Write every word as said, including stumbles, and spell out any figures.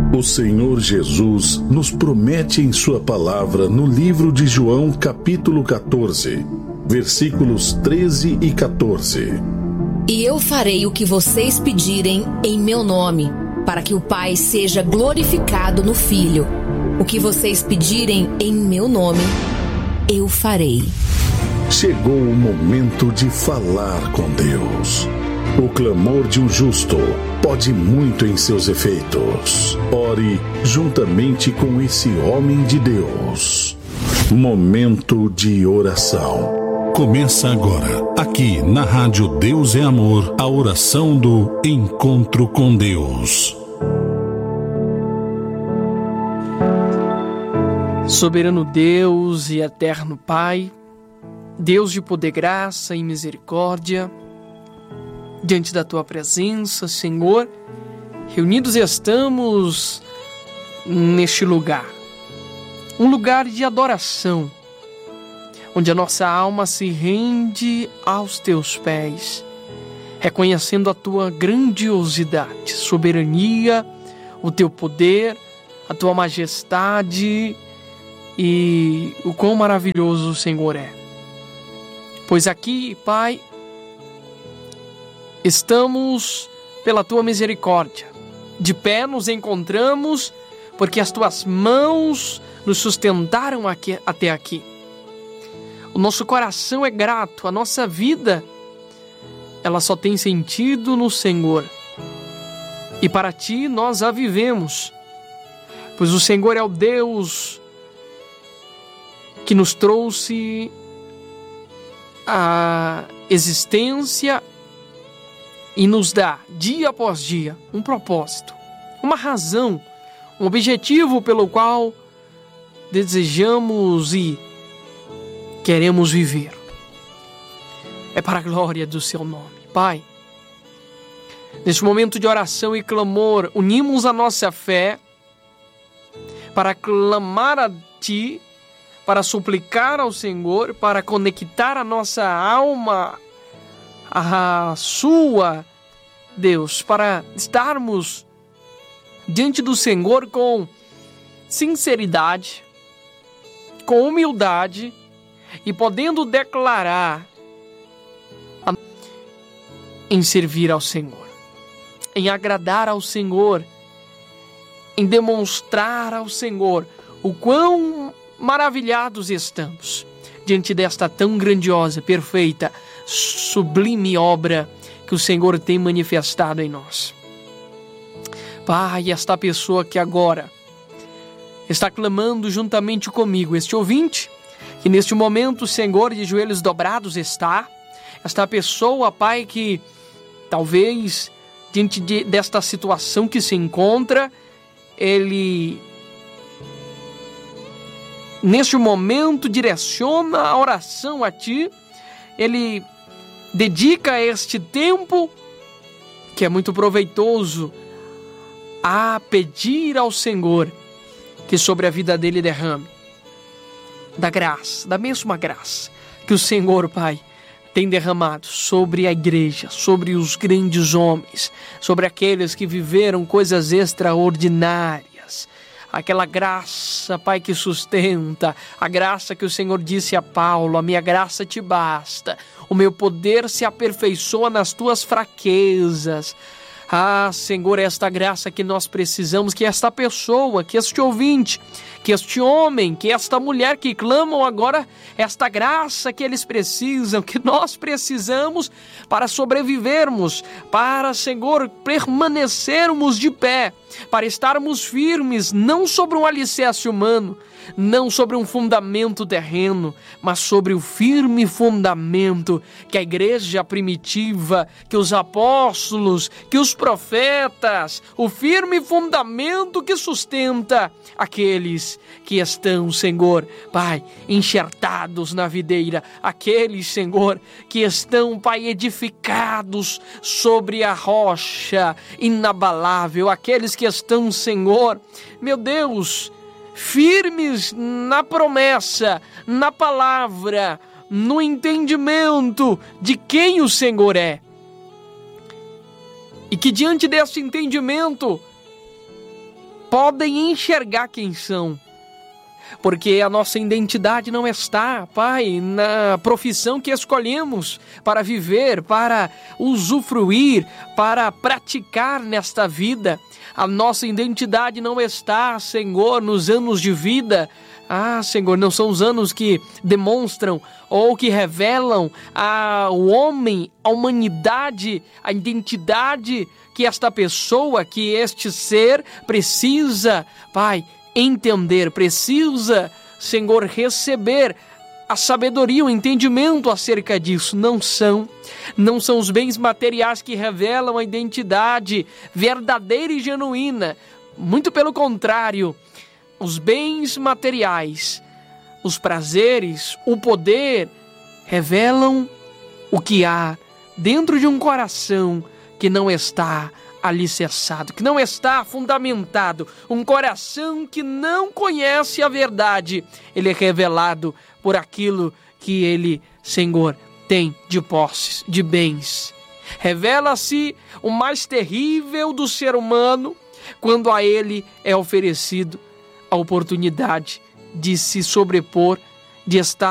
O Senhor Jesus nos promete em sua palavra no livro de João, capítulo quatorze, versículos treze e quatorze. E eu farei o que vocês pedirem em meu nome, para que o Pai seja glorificado no Filho. O que vocês pedirem em meu nome, eu farei. Chegou o momento de falar com Deus. O clamor de um justo pode muito em seus efeitos. Ore juntamente com esse homem de Deus. Momento de oração. Começa agora, aqui na Rádio Deus é Amor, a oração do Encontro com Deus. Soberano Deus e eterno Pai, Deus de poder, graça e misericórdia, diante da Tua presença, Senhor, reunidos estamos neste lugar, um lugar de adoração, onde a nossa alma se rende aos Teus pés, reconhecendo a Tua grandiosidade, soberania, o Teu poder, a Tua majestade e o quão maravilhoso o Senhor é. Pois aqui, Pai, estamos pela Tua misericórdia. De pé nos encontramos porque as Tuas mãos nos sustentaram aqui, até aqui. O nosso coração é grato, a nossa vida, ela só tem sentido no Senhor. E para Ti nós a vivemos, pois o Senhor é o Deus que nos trouxe a existência e nos dá, dia após dia, um propósito, uma razão, um objetivo pelo qual desejamos e queremos viver. É para a glória do Seu nome. Pai, neste momento de oração e clamor, unimos a nossa fé para clamar a Ti, para suplicar ao Senhor, para conectar a nossa alma à Sua, Deus, para estarmos diante do Senhor com sinceridade, com humildade e podendo declarar em servir ao Senhor, em agradar ao Senhor, em demonstrar ao Senhor o quão maravilhados estamos diante desta tão grandiosa, perfeita, sublime obra que o Senhor tem manifestado em nós. Pai, esta pessoa que agora está clamando juntamente comigo, este ouvinte, que neste momento, Senhor, de joelhos dobrados está, esta pessoa, Pai, que talvez diante de, desta situação que se encontra, ele neste momento direciona a oração a Ti, ele dedica este tempo que é muito proveitoso a pedir ao Senhor que sobre a vida dele derrame da graça, da mesma graça que o Senhor, Pai, tem derramado sobre a igreja, sobre os grandes homens, sobre aqueles que viveram coisas extraordinárias. Aquela graça, Pai, que sustenta, a graça que o Senhor disse a Paulo: a minha graça te basta, o meu poder se aperfeiçoa nas tuas fraquezas. Ah, Senhor, esta graça que nós precisamos, que esta pessoa, que este ouvinte, que este homem, que esta mulher que clamam agora, esta graça que eles precisam, que nós precisamos para sobrevivermos, para, Senhor, permanecermos de pé, para estarmos firmes, não sobre um alicerce humano, não sobre um fundamento terreno, mas sobre o firme fundamento que a igreja primitiva, que os apóstolos, que os profetas, o firme fundamento que sustenta aqueles que estão, Senhor, Pai, enxertados na videira, aqueles, Senhor, que estão, Pai, edificados sobre a rocha inabalável, aqueles que estão, Senhor, meu Deus, firmes na promessa, na palavra, no entendimento de quem o Senhor é. E que diante desse entendimento, podem enxergar quem são. Porque a nossa identidade não está, Pai, na profissão que escolhemos para viver, para usufruir, para praticar nesta vida. A nossa identidade não está, Senhor, nos anos de vida. Ah, Senhor, não são os anos que demonstram ou que revelam ao homem, à humanidade, a identidade que esta pessoa, que este ser precisa, Pai, entender, precisa, Senhor, receber a sabedoria, o entendimento acerca disso. Não são, não são os bens materiais que revelam a identidade verdadeira e genuína. Muito pelo contrário, os bens materiais, os prazeres, o poder, revelam o que há dentro de um coração que não está alicerçado, que não está fundamentado. Um coração que não conhece a verdade, ele é revelado por aquilo que ele, Senhor, tem de posses, de bens. Revela-se o mais terrível do ser humano quando a ele é oferecido a oportunidade de se sobrepor, de estar